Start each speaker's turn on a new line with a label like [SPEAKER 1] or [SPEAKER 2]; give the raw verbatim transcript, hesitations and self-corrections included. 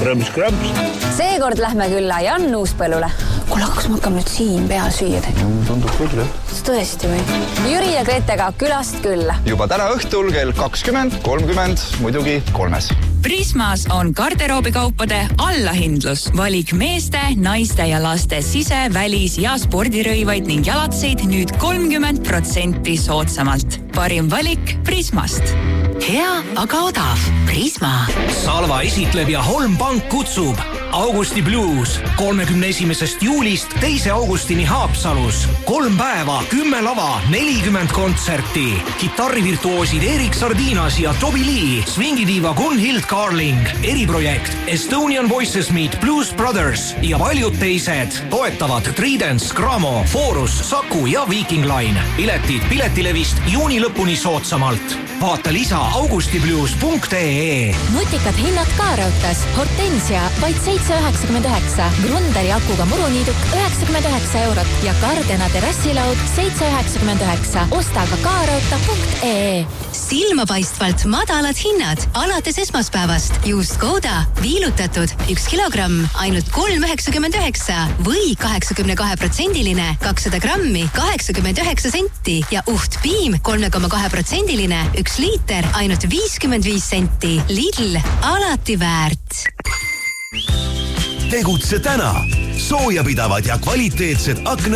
[SPEAKER 1] Krõps-krõps.
[SPEAKER 2] Seekord lähme külla Jan Uuspõllule. Kuule, kas ma hakkam nüüd siin pea süüa tegema?
[SPEAKER 1] Tundub küll, jah.
[SPEAKER 2] Tõesti või? Jüri ja Gretega külast külla.
[SPEAKER 3] Juba täna õhtul kell kakskümmend kolmkümmend, muidugi kolmes.
[SPEAKER 4] Prismas on garderoobikaupade allahindlus. Valik meeste, naiste ja laste sise-, välis- ja spordirõivaid ning jalatseid nüüd kolmkümmend protsenti soodsamalt. Parim valik Prismast.
[SPEAKER 5] Hea, aga odav. Prisma.
[SPEAKER 6] Salva esitleb ja Holm Pank kutsub. Augusti Blues kolmekümne esimesest juulist teise augustini Haapsalus. Kolm päeva, kümme lava, nelikümmend kontserti. Kitarrivirtuoosid Erik Sardinas ja Toby Lee, swingidiiva Gunhild Carling, eriprojekt Estonian Voices Meet Blues Brothers ja paljud teised. Toetavad Tridents, Gramo, Forus, Saku ja Viking Line. Piletid Piletilevist juuni lõpuni soodsamalt. Vaata lisa augustiblues punkt ee.
[SPEAKER 7] Nutikad hinnad ka raudtas. Hortensia vaid seitse üheksakümmend üheksa, Grunderi akuga muruniiduk üheksakümmend üheksa eurot ja Kardena terrassilaud seitse üheksakümmend üheksa. Osta ka kaarauta punkt ee.
[SPEAKER 5] Silmapaistvalt madalad hinnad alates esmaspäevast. Juust Gouda viilutatud üks kilogramm ainult kolm üheksakümmend üheksa või kaheksakümne kahe protsendiline kakssada grammi kaheksakümmend üheksa senti ja uht piim kolme koma kahe protsendiline üks liiter ainult viiskümmend viis senti. Lidl, alati väärt.
[SPEAKER 8] Tegutse täna. Soojapidavad ja kvaliteetsed akna